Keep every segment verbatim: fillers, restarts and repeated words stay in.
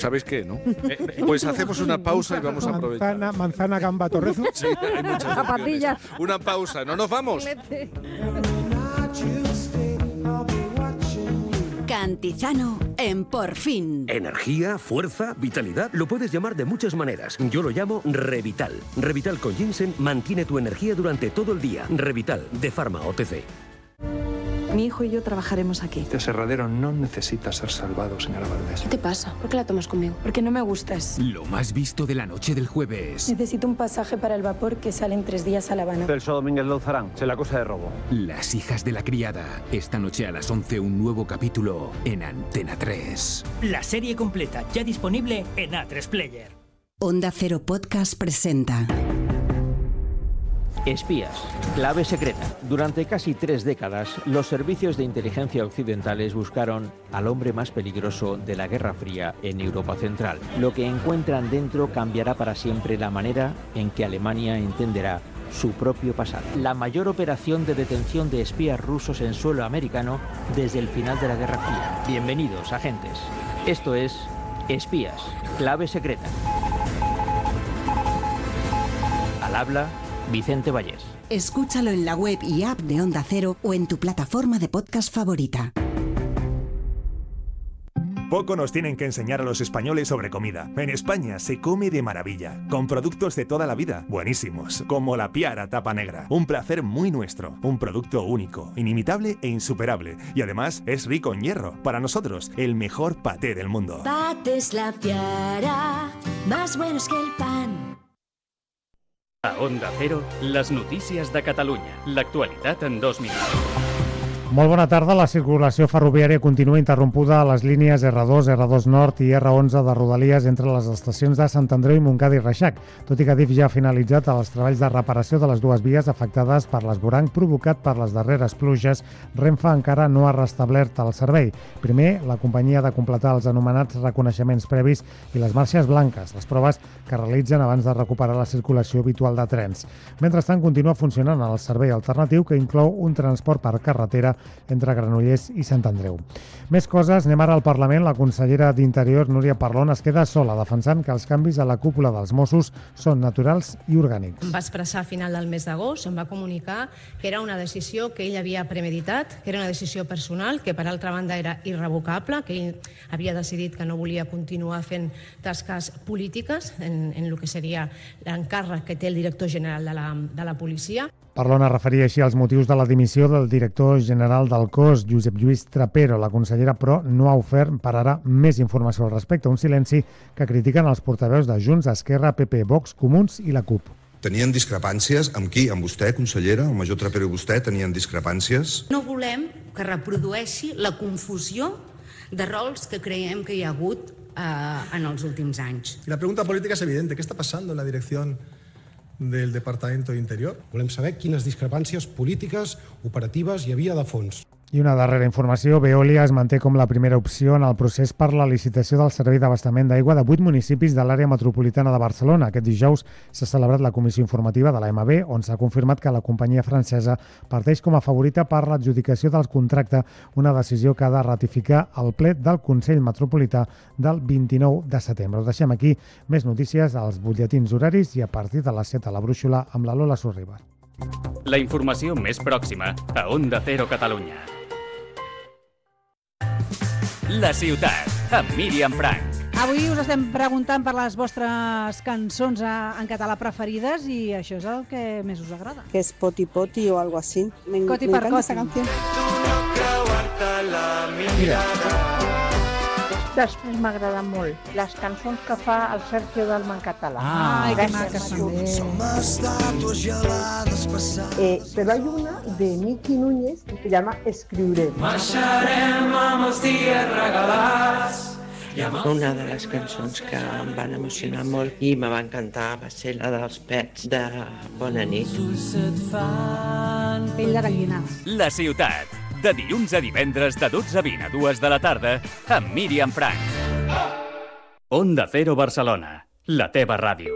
¿Sabéis qué, no? Eh, pues hacemos una pausa y vamos a aprovechar. Manzana, manzana gamba, torrezo. Sí, hay muchas Zapatilla. opciones. Una pausa, ¿no nos vamos? Cantizano en Por Fin. Energía, fuerza, vitalidad, lo puedes llamar de muchas maneras. Yo lo llamo Revital. Revital con ginseng mantiene tu energía durante todo el día. Revital, de Pharma O T C. Mi hijo y yo trabajaremos aquí. Este aserradero no necesita ser salvado, señora Valdés. ¿Qué te pasa? ¿Por qué la tomas conmigo? Porque no me gustas. Lo más visto de la noche del jueves. Necesito un pasaje para el vapor que sale en tres días a La Habana. Celso Domínguez Louzarán, se la acusa de robo. Las hijas de la criada. Esta noche a las once un nuevo capítulo en Antena tres. La serie completa ya disponible en A tres Player. Onda Cero Podcast presenta... Espías, clave secreta. Durante casi tres décadas, los servicios de inteligencia occidentales buscaron al hombre más peligroso de la Guerra Fría en Europa Central. Lo que encuentran dentro cambiará para siempre la manera en que Alemania entenderá su propio pasado. La mayor operación de detención de espías rusos en suelo americano desde el final de la Guerra Fría. Bienvenidos, agentes. Esto es Espías, clave secreta. Al habla Vicente Vallés. Escúchalo en la web y app de Onda Cero o en tu plataforma de podcast favorita. Poco nos tienen que enseñar a los españoles sobre comida. En España se come de maravilla, con productos de toda la vida, buenísimos, como la Piara Tapa Negra. Un placer muy nuestro, un producto único, inimitable e insuperable. Y además es rico en hierro. Para nosotros, el mejor paté del mundo. Patés La Piara, más buenos que el pan. A Onda Cero, les notícies de Catalunya. L'actualitat en dos minuts. Molt bona tarda. La circulació ferroviària continua interrompuda a les línies erre dos, erre dos Nord i erre onze de Rodalies entre les estacions de Sant Andreu i Montcada i Reixac, tot i que Adif ja ha finalitzat els treballs de reparació de les dues vies afectades per l'esvoranc provocat per les darreres pluges. Renfe encara no ha restablert el servei. Primer, la companyia ha de completar els anomenats reconeixements previs i les marxes blanques, les proves que realitzen abans de recuperar la circulació habitual de trens. Mentrestant, continua funcionant el servei alternatiu que inclou un transport per carretera entre Granollers i Sant Andreu. Més coses, anem ara al Parlament. La consellera d'Interior, Núria Parlon, es queda sola defensant que els canvis a la cúpula dels Mossos són naturals i orgànics. Va expressar a final del mes d'agost, em va comunicar que era una decisió que ell havia premeditat, que era una decisió personal, que per altra banda era irrevocable, que ell havia decidit que no volia continuar fent tasques polítiques en, en el que seria l'encàrrec que té el director general de la, de la policia. Parlon es referia així als motius de la dimissió del director general del cos, Josep Lluís Trapero. La consellera, però, no ha ofert per ara més informació al respecte. Un silenci que critiquen els portaveus de Junts, Esquerra, P P, Vox, Comuns i la CUP. Tenien discrepàncies amb qui? Amb vostè, consellera? El major Trapero i vostè tenien discrepàncies? No volem que reprodueixi la confusió de rols que creiem que hi ha hagut eh, en els últims anys. Y la pregunta política es evidente. ¿Qué está pasando en la dirección del Departamento de Interior? Volem saber quines discrepàncies polítiques, operatives hi havia de fons. I una darrera informació, Veolia es manté com la primera opció en el procés per la licitació del servei d'abastament d'aigua de vuit municipis de l'àrea metropolitana de Barcelona. Aquest dijous s'ha celebrat la comissió informativa de l'A M B, on s'ha confirmat que la companyia francesa parteix com a favorita per l'adjudicació del contracte, una decisió que ha de ratificar el ple del Consell Metropolità del vint-i-nou de setembre. Ho deixem aquí. Més notícies als butlletins horaris i a partir de les set a la Brúixola amb la Lola Sorriba. La informació més pròxima a Onda Cero Catalunya. La ciutat, amb Míriam Frank. Avui us estem preguntant per les vostres cançons en català preferides i això és el que més us agrada. Que es Poti Poti o algo así. Me, Coti me per encanta Coti. esa canción. Mira. Després m'agrada molt les cançons que fa el Sergio Dalma en català. Ah, Ai, que maques també. Eh, pero hay una de Miki Núñez que se llama Escriuré. Marxarem amb els dies regalats. Una de les cançons que em van emocionar molt i me va encantar va ser la dels Pets de Bona nit. Pell de gallina. La ciutat, de dilluns a divendres de dotze a vint a dues de la tarda amb Míriam Frank. Onda Cero Barcelona, la teva ràdio.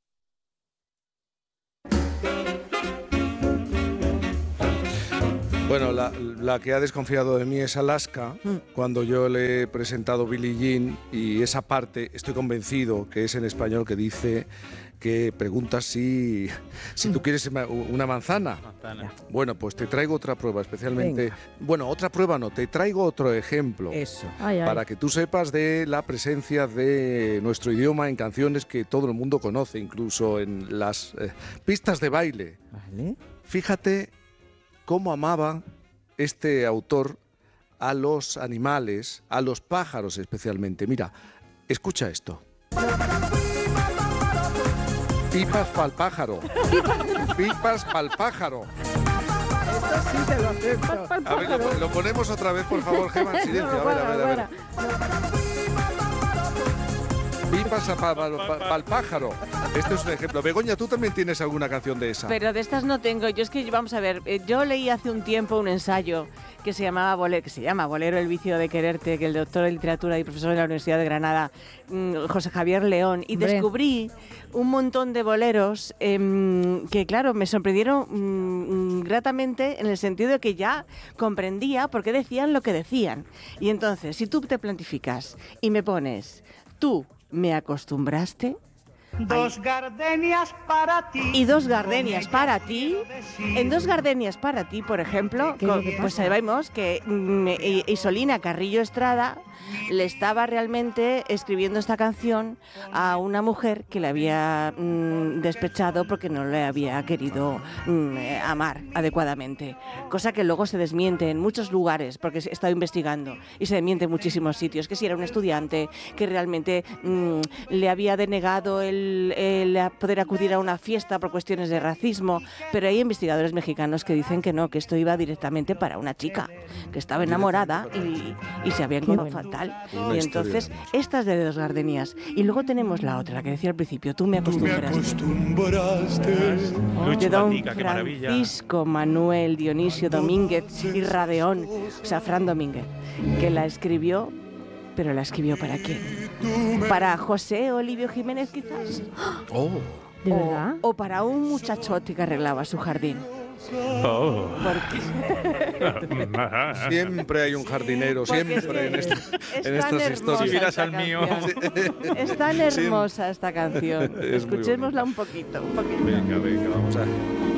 Bueno, Bueno, la, la que ha desconfiado de mí es Alaska, mm. cuando yo le he presentado Billie Jean, y esa parte, estoy convencido que es en español, que dice que preguntas si, si tú quieres una manzana. manzana. Bueno, pues te traigo otra prueba, especialmente... Venga. Bueno, otra prueba no, te traigo otro ejemplo. Eso. Ay, ay. Para que tú sepas de la presencia de nuestro idioma en canciones que todo el mundo conoce, incluso en las eh, pistas de baile. Vale. Fíjate cómo amaba este autor a los animales, a los pájaros especialmente. Mira, escucha esto. Pipas pa'l pájaro. Pipas pa'l pájaro. Esto sí te lo acepto. A ver, lo, lo ponemos otra vez, por favor, Gemma, en silencio. A ver, a ver, a ver. Pipas pa'l pa, pa, pájaro. Este es un ejemplo. Begoña, ¿tú también tienes alguna canción de esa? Pero de estas no tengo. Yo es que, vamos a ver, yo leí hace un tiempo un ensayo que se llamaba Bolero, que se llama Bolero, el vicio de quererte, que el doctor de literatura y profesor de la Universidad de Granada, José Javier León, y Hombre. descubrí un montón de boleros eh, que, claro, me sorprendieron mm, gratamente en el sentido de que ya comprendía por qué decían lo que decían. Y entonces, si tú te plantificas y me pones, tú me acostumbraste... Dos gardenias para ti. Y dos gardenias para ti. En dos gardenias para ti, por ejemplo, con, pues sabemos que mm, Isolina Carrillo Estrada le estaba realmente escribiendo esta canción a una mujer que le había mm, despechado porque no le había querido mm, amar adecuadamente. Cosa que luego se desmiente en muchos lugares, porque he estado investigando y se desmiente en muchísimos sitios, que si era un estudiante que realmente mm, le había denegado el, el poder acudir a una fiesta por cuestiones de racismo, pero hay investigadores mexicanos que dicen que no, que esto iba directamente para una chica que estaba enamorada y, y se había encontrado fatal. Una y entonces, estas de dos gardenias. Y luego tenemos la otra, la que decía al principio, tú me acostumbraste. Tú me acostumbraste. De don Francisco Manuel Dionisio Domínguez y Radeón, o sea, Fran Domínguez, que la escribió, pero la escribió ¿para quién? ¿Para José Olivio Jiménez, quizás? Oh. ¿De verdad? O, o para un muchachote que arreglaba su jardín. Oh. Siempre hay un jardinero, porque siempre en, este, en estas historias. Si miras al mío. Es tan hermosa sí. esta canción. Es Escuchémosla un poquito, un poquito. Venga, venga, vamos a...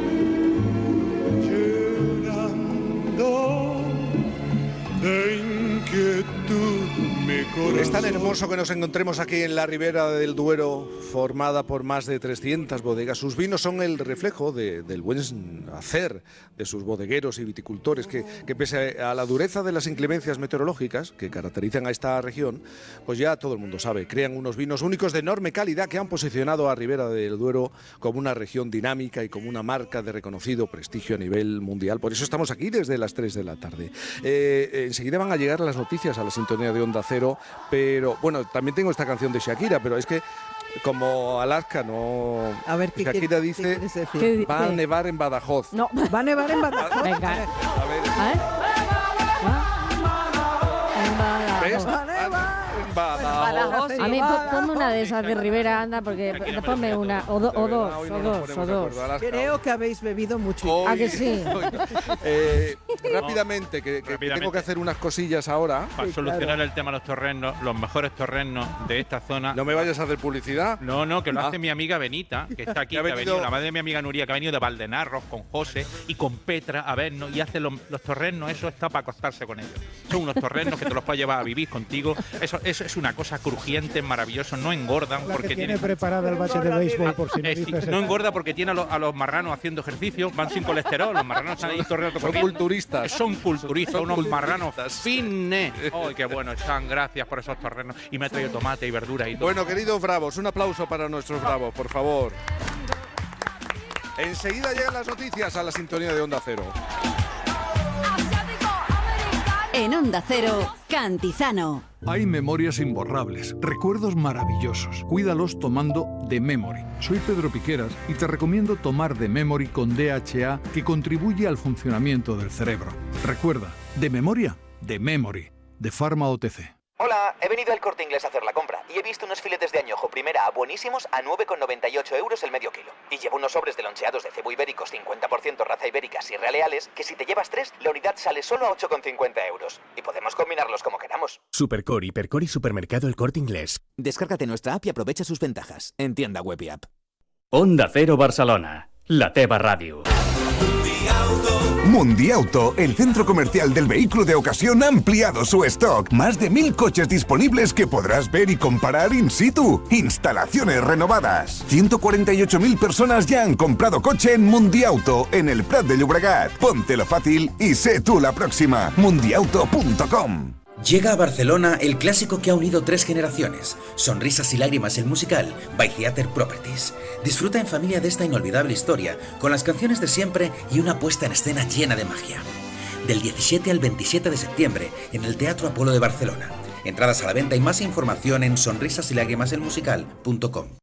Es tan hermoso que nos encontremos aquí en la Ribera del Duero, formada por más de trescientas bodegas. Sus vinos son el reflejo de, del buen hacer de sus bodegueros y viticultores, que, que pese a la dureza de las inclemencias meteorológicas que caracterizan a esta región, pues ya todo el mundo sabe, crean unos vinos únicos de enorme calidad que han posicionado a Ribera del Duero como una región dinámica y como una marca de reconocido prestigio a nivel mundial. Por eso estamos aquí desde las tres de la tarde. Eh, enseguida van a llegar las noticias a la sintonía de Onda Cero, pero bueno, también tengo esta canción de Shakira, pero es que como Alaska no... A ver, ¿qué Shakira qué, dice, ¿qué, va qué? a nevar en Badajoz. No, va a nevar en Badajoz. Venga. A ver. ¿Ah? ¿Ves? Badajoz. A mí ponme una de esas de Ribera, anda, porque ponme una, o, do, o dos, o dos, o dos. Creo que habéis bebido mucho. Hoy, ¿A que sí? eh, rápidamente, que, que rápidamente, tengo que hacer unas cosillas ahora. Para sí, solucionar claro. el tema de los torrenos, los mejores torrenos de esta zona. ¿No me vayas a hacer publicidad? No, no, que lo ah. hace mi amiga Benita, que está aquí, que ha venido, venido, la madre de mi amiga Nuria, que ha venido de Valdenarros con José y con Petra a vernos y hace los, los torrenos, eso está para acostarse con ellos. Son unos torrenos que te los puedes llevar a vivir contigo. Eso, eso es una cosa crujiente, maravilloso, no engordan la porque que tiene tiene preparada el bate de béisbol por si no eh, dices. No engorda porque tiene a los, a los marranos haciendo ejercicio, van sin colesterol, los marranos están ahí torreando. Son culturistas. Son culturistas, son unos culturistas. marranos fines. ¡Ay, qué bueno están! Gracias por esos torrenos. Y me ha traído tomate y verdura y todo. Bueno, queridos bravos, un aplauso para nuestros bravos, por favor. Enseguida llegan las noticias a la sintonía de Onda Cero. En Onda Cero, Cantizano. Hay memorias imborrables, recuerdos maravillosos. Cuídalos tomando The Memory. Soy Pedro Piqueras y te recomiendo tomar The Memory con D H A, que contribuye al funcionamiento del cerebro. Recuerda, de memoria, The Memory, de Pharma O T C. Hola, Mira, he venido al Corte Inglés a hacer la compra y he visto unos filetes de añojo primera A buenísimos a nueve con noventa y ocho euros el medio kilo. Y llevo unos sobres de loncheados de cebo ibéricos cincuenta por ciento raza ibérica Sierra Leales que si te llevas tres, la unidad sale solo a ocho con cincuenta euros. Y podemos combinarlos como queramos. Supercore, Hipercore y Supermercado El Corte Inglés. Descárgate nuestra app y aprovecha sus ventajas. En tienda web y app. Onda Cero Barcelona, la teva ràdio. Mundiauto, el centro comercial del vehículo de ocasión, ha ampliado su stock. Más de mil coches disponibles que podrás ver y comparar in situ. Instalaciones renovadas. ciento cuarenta y ocho mil personas ya han comprado coche en Mundiauto, en el Prat de Llobregat. Póntelo fácil y sé tú la próxima. mundiauto punto com. Llega a Barcelona el clásico que ha unido tres generaciones. Sonrisas y lágrimas, el musical, by Theater Properties. Disfruta en familia de esta inolvidable historia, con las canciones de siempre y una puesta en escena llena de magia. Del diecisiete al veintisiete de septiembre, en el Teatro Apolo de Barcelona. Entradas a la venta y más información en sonrisas y lágrimas el musical punto com.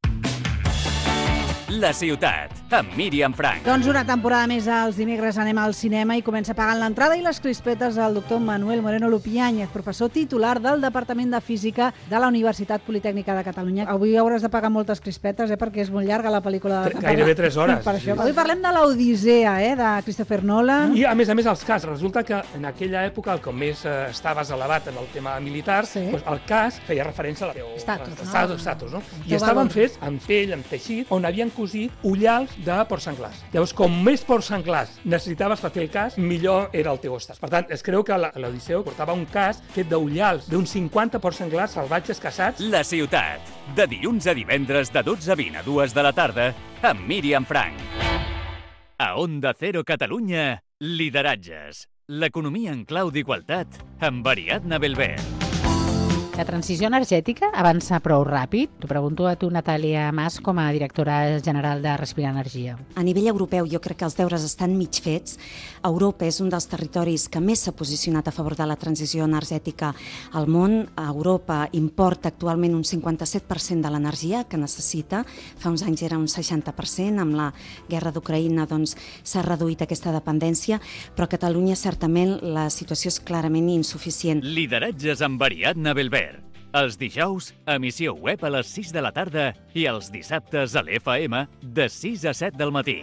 La ciutat, amb Míriam Frank. Doncs una temporada més als dimecres anem al cinema i comença pagant l'entrada i les crispetes al doctor Manuel Moreno Lupiáñez, professor titular del Departament de Física de la Universitat Politècnica de Catalunya. Avui hauràs de pagar moltes crispetes, eh, perquè és molt llarga la pel·lícula. De... Gairebé tres hores. Per això. Avui parlem de l'Odissea, eh, de Christopher Nolan. I, a més a més, els cas. Resulta que en aquella època, el com més eh, estaves elevat en el tema militar, sí. doncs el cas feia referència a la teu estatus, no? Estatus, estatus, no? I estaven fets amb pell, amb teixit, on havien cosit ullals de porc senglars. Llavors, com més porc senglars necessitaves per fer el cas, millor era el teu estat. Per tant, es creu que l'Odisseu portava un cas fet d'ullals d'un cinquanta porc senglars salvatges caçats. La ciutat, de dilluns a divendres de dotze a vint a dues de la tarda, amb Míriam Frank. A Onda Cero Catalunya, lideratges. L'economia en clau d'igualtat, amb Ariadna Belbert. La transició energètica avança prou ràpid? T'ho pregunto a tu, Natàlia Mas, com a directora general de Respirar Energia. A nivell europeu jo crec que els deures estan mig fets. Europa és un dels territoris que més s'ha posicionat a favor de la transició energètica al món. Europa importa actualment un cinquanta-set per cent de l'energia que necessita. Fa uns anys era un seixanta per cent. Amb la guerra d'Ucraïna doncs, s'ha reduït aquesta dependència, però a Catalunya certament la situació és clarament insuficient. Lideratges amb Ariadna Belbert. Els dijous, emissió web a les sis de la tarda i els dissabtes a l'F M de sis a set del matí.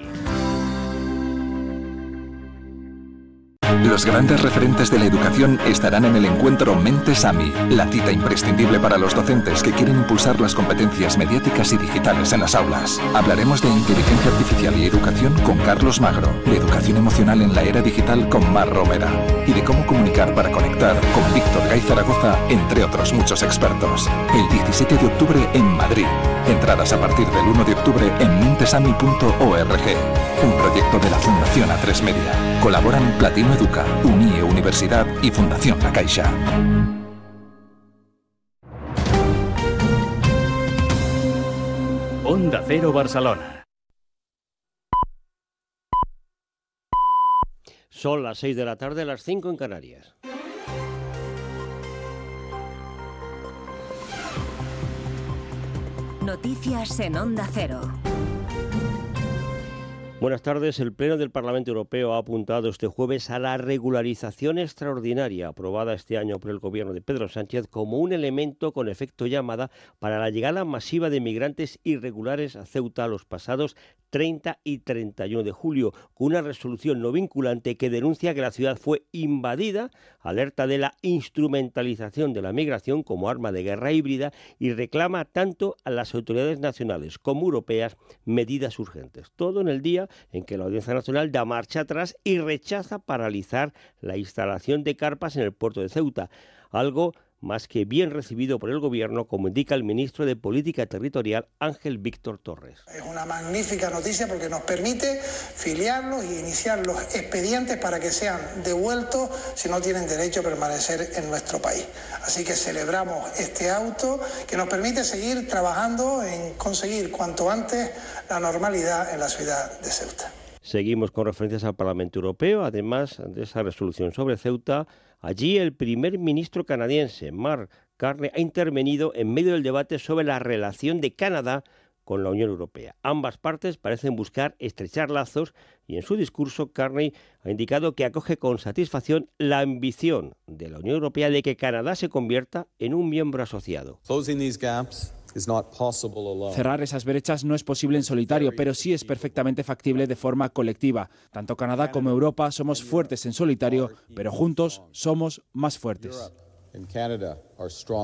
Los grandes referentes de la educación estarán en el encuentro Mentes AMI, la cita imprescindible para los docentes que quieren impulsar las competencias mediáticas y digitales en las aulas. Hablaremos de inteligencia artificial y educación con Carlos Magro, de educación emocional en la era digital con Mar Romera y de cómo comunicar para conectar con Víctor Gay Zaragoza, entre otros muchos expertos. El diecisiete de octubre en Madrid. Entradas a partir del uno de octubre en mentesami punto org. Un proyecto de la Fundación A tres Media. Colaboran Platino Educa, UNIE Universidad y Fundación La Caixa. Onda Cero Barcelona. Son las seis de la tarde, las cinco en Canarias. Noticias en Onda Cero. Buenas tardes. El Pleno del Parlamento Europeo ha apuntado este jueves a la regularización extraordinaria aprobada este año por el gobierno de Pedro Sánchez como un elemento con efecto llamada para la llegada masiva de migrantes irregulares a Ceuta los pasados treinta y treinta y uno de julio, con una resolución no vinculante que denuncia que la ciudad fue invadida, alerta de la instrumentalización de la migración como arma de guerra híbrida y reclama tanto a las autoridades nacionales como europeas medidas urgentes. Todo en el día en que la Audiencia Nacional da marcha atrás y rechaza paralizar la instalación de carpas en el puerto de Ceuta, algo más que bien recibido por el Gobierno, como indica el ministro de Política Territorial, Ángel Víctor Torres. Es una magnífica noticia porque nos permite filiarlos y iniciar los expedientes para que sean devueltos si no tienen derecho a permanecer en nuestro país. Así que celebramos este auto que nos permite seguir trabajando en conseguir cuanto antes la normalidad en la ciudad de Ceuta. Seguimos con referencias al Parlamento Europeo, además de esa resolución sobre Ceuta. Allí el primer ministro canadiense, Mark Carney, ha intervenido en medio del debate sobre la relación de Canadá con la Unión Europea. Ambas partes parecen buscar estrechar lazos y en su discurso Carney ha indicado que acoge con satisfacción la ambición de la Unión Europea de que Canadá se convierta en un miembro asociado. Cerrar esas brechas no es posible en solitario, pero sí es perfectamente factible de forma colectiva. Tanto Canadá como Europa somos fuertes en solitario, pero juntos somos más fuertes.